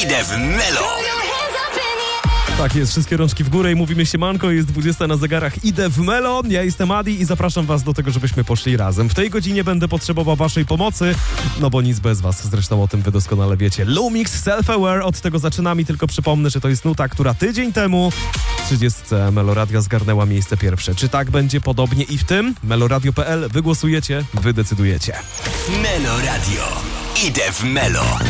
Idę w Melo. Tak jest, wszystkie rączki w górę i mówimy siemanko, jest 20 na zegarach, idę w Melo, ja jestem Adi i zapraszam was do tego, żebyśmy poszli razem. W tej godzinie będę potrzebował waszej pomocy, no bo nic bez was, zresztą o tym wy doskonale wiecie. Lumix Self-Aware, od tego zaczynam i tylko przypomnę, że to jest nuta, która tydzień temu w 30 Meloradia zgarnęła miejsce pierwsze. Czy tak będzie podobnie i w tym? Meloradio.pl, wy głosujecie, wy decydujecie. Melo Radio. Idę w Melo.